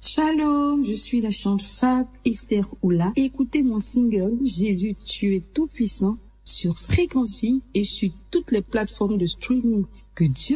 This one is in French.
Shalom, je suis la chante Fab Esther Oula. Écoutez mon single Jésus, tu es tout puissant sur Fréquence Vie et sur toutes les plateformes de streaming. Que Dieu